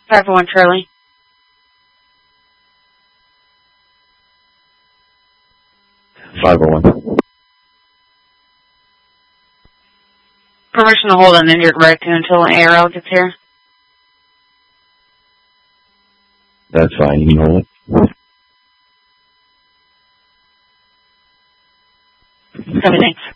501 Charlie. Permission to hold an injured raccoon until an ARL gets here. That's fine, you can hold it. Thanks.